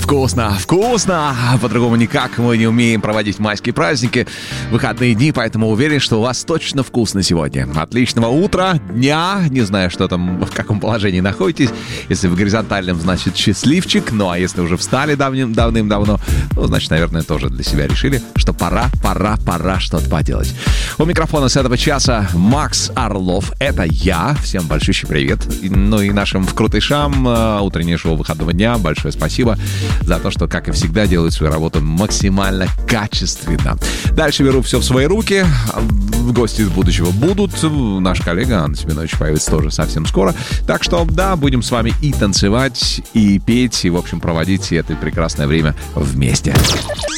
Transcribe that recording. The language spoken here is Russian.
Вкусно, вкусно! По-другому никак мы не умеем проводить майские праздники, выходные дни, поэтому уверен, что у вас точно вкусно сегодня. Отличного утра, дня, не знаю, что там, в каком положении находитесь. Если в горизонтальном, значит, счастливчик. Ну, а если уже встали давным-давно, ну, значит, наверное, тоже для себя решили, что пора что-то поделать. У микрофона с этого часа Макс Орлов. Это я. Всем большущий привет. Ну и нашим вкрутышам утреннее шоу выходного дня. Большое спасибо за то, что, как и всегда, делают свою работу максимально качественно. Дальше беру все в свои руки. Гости из будущего будут. Наш коллега Анна Семенович появится тоже совсем скоро. Так что, да, будем с вами и танцевать, и петь, и, в общем, проводить это прекрасное время вместе.